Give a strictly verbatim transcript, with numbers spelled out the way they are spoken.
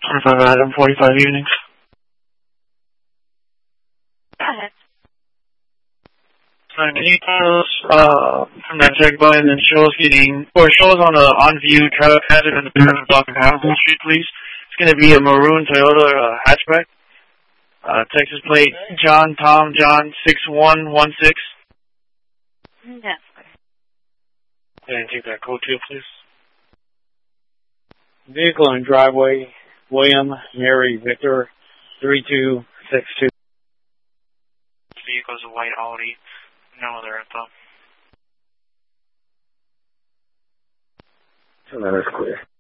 twenty-five Adam, forty-five evenings. Go ahead. So can you tell us uh, from that check button and show us getting, or show us on the on-view traffic hazard in the parent block of Hamilton Street, please? It's going to be a maroon Toyota uh, hatchback. Uh, Texas plate John Tom John six one one six. Yes. And take that code too, please. Vehicle in driveway, William Mary Victor three two six two. Vehicle's a white Audi. No other info. So that is clear.